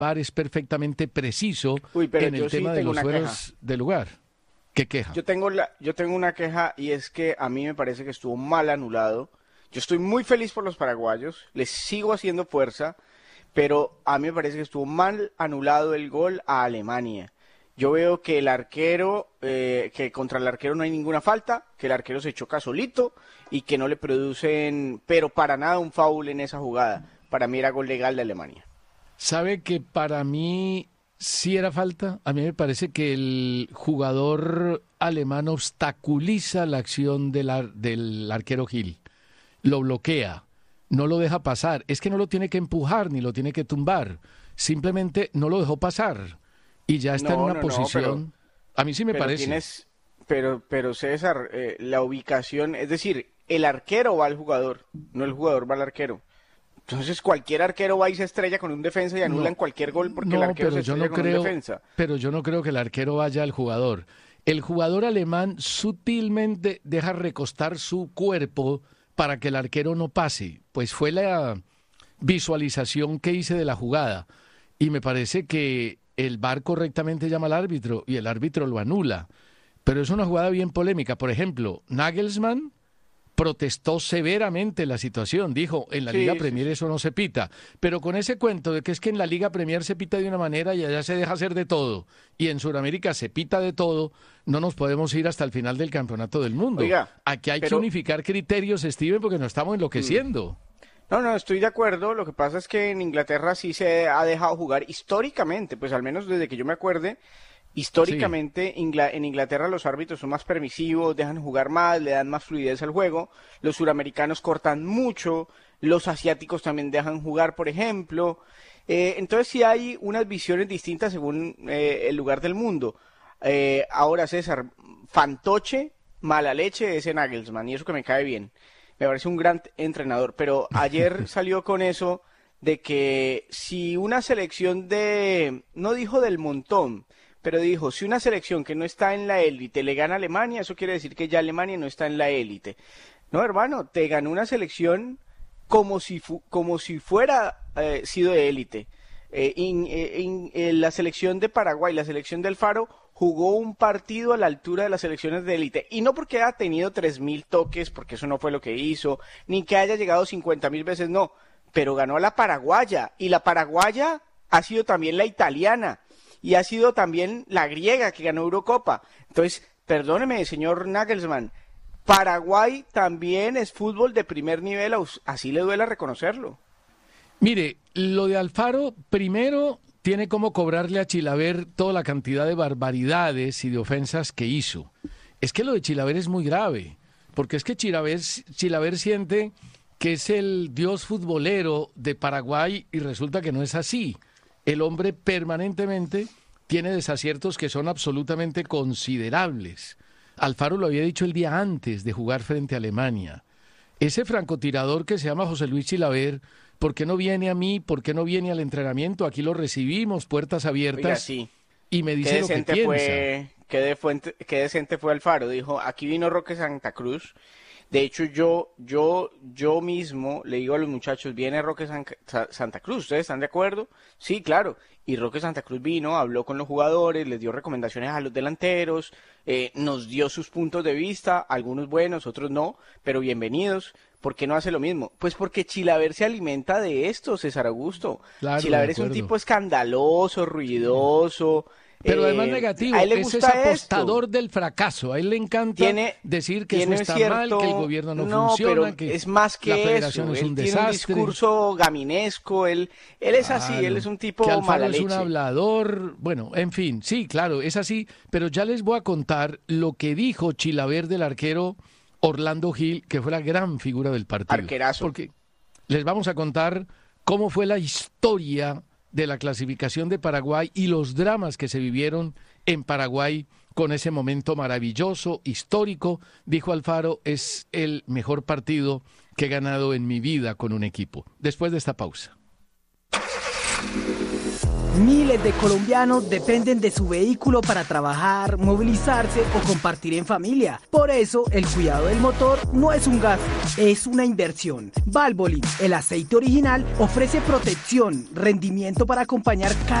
VAR es perfectamente preciso Uy, pero en yo el sí tema de tengo los una queja. fueros de lugar. ¿Qué queja? Yo tengo una queja y es que a mí me parece que estuvo mal anulado. Yo estoy muy feliz por los paraguayos, les sigo haciendo fuerza, pero a mí me parece que estuvo mal anulado el gol a Alemania. Yo veo que el arquero, que contra el arquero no hay ninguna falta, que el arquero se choca solito y que no le producen, pero para nada un foul en esa jugada. Para mí era gol legal de Alemania. ¿Sabe que para mí sí era falta? A mí me parece que el jugador alemán obstaculiza la acción del arquero Gil. Lo bloquea, no lo deja pasar. Es que no lo tiene que empujar ni lo tiene que tumbar. Simplemente no lo dejó pasar. Y ya está en No, una no, no, posición. A mí sí me pero parece. tienes, pero César, la ubicación, es decir, el arquero va al jugador, no el jugador va al arquero. Entonces cualquier arquero va y se estrella con un defensa y anulan No, cualquier gol porque el no, arquero pero se yo estrella no con un creo, defensa. pero yo no creo que el arquero vaya al jugador. El jugador alemán sutilmente deja recostar su cuerpo para que el arquero no pase. Pues fue la visualización que hice de la jugada. Y me parece que el VAR correctamente llama al árbitro y el árbitro lo anula. Pero es una jugada bien polémica. Por ejemplo, Nagelsmann protestó severamente la situación, dijo, en la Liga Sí, sí, Premier sí. eso no se pita, pero con ese cuento de que es que en la Liga Premier se pita de una manera y allá se deja hacer de todo, y en Sudamérica se pita de todo, no nos podemos ir hasta el final del Campeonato del Mundo. Oiga, Aquí hay que pero unificar criterios, Steven, porque nos estamos enloqueciendo. no, no, estoy de acuerdo. Lo que pasa es que en Inglaterra sí se ha dejado jugar históricamente, pues al menos desde que yo me acuerde, Sí. históricamente en Inglaterra los árbitros son más permisivos, dejan jugar más, le dan más fluidez al juego. Los suramericanos cortan mucho, los asiáticos también dejan jugar, por ejemplo. Entonces sí hay unas visiones distintas según el lugar del mundo. Ahora, César, fantoche, mala leche ese Nagelsmann, y eso que me cae bien. Me parece un gran entrenador, pero ayer salió con eso de que si una selección de, no dijo del montón, pero dijo, si una selección que no está en la élite le gana a Alemania, eso quiere decir que ya Alemania no está en la élite. No, hermano, te ganó una selección como si fuera sido de élite. La selección de Paraguay, la selección del Faro, jugó un partido a la altura de las selecciones de élite. Y no porque haya tenido 3.000 toques, porque eso no fue lo que hizo, ni que haya llegado 50.000 veces, no. Pero ganó a la paraguaya. Y la paraguaya ha sido también la italiana. Y ha sido también la griega que ganó Eurocopa. Entonces, perdóneme, señor Nagelsmann, Paraguay también es fútbol de primer nivel, así le duele reconocerlo. Mire, lo de Alfaro, primero tiene como cobrarle a Chilaver toda la cantidad de barbaridades y de ofensas que hizo. Es que lo de Chilaver es muy grave, porque es que Chilaver siente que es el dios futbolero de Paraguay y resulta que no es así. El hombre permanentemente tiene desaciertos que son absolutamente considerables. Alfaro lo había dicho el día antes de jugar frente a Alemania. Ese francotirador que se llama José Luis Chilaver, ¿por qué no viene a mí? ¿Por qué no viene al entrenamiento? Aquí lo recibimos, puertas Oiga, abiertas, sí, y me dice lo que piensa. qué decente fue Alfaro. Dijo, aquí vino Roque Santa Cruz. De hecho, yo mismo le digo a los muchachos, viene Roque Santa Cruz, ¿ustedes están de acuerdo? Sí, claro. Y Roque Santa Cruz vino, habló con los jugadores, les dio recomendaciones a los delanteros, nos dio sus puntos de vista, algunos buenos, otros no, pero bienvenidos. ¿Por qué no hace lo mismo? Pues porque Chilaver se alimenta de esto, César Augusto. Claro, de Chilaver es un acuerdo. tipo escandaloso, Sí. ruidoso, Pero además a él negativo, le ese es gusta esto. apostador del fracaso. A él le encanta Tiene, decir que eso tiene está mal, que el cierto, gobierno no no, funciona, pero que es más la que federación eso. es Él un tiene un desastre. discurso gaminesco, él es así, él es Claro, un que tipo mala Alfaro es un leche. hablador, bueno, en fin, sí, claro, es así, pero ya les voy a contar lo que dijo Chilaver del arquero Orlando Gil, que fue la gran figura del partido, Arquerazo. porque les vamos a contar cómo fue la historia de la clasificación de Paraguay y los dramas que se vivieron en Paraguay con ese momento maravilloso, histórico. Dijo Alfaro, es el mejor partido que he ganado en mi vida con un equipo. Después de esta pausa. Miles de colombianos dependen de su vehículo para trabajar, movilizarse o compartir en familia. Por eso, el cuidado del motor no es un gasto, es una inversión. Valvoline, el aceite original, ofrece protección, rendimiento para acompañar cada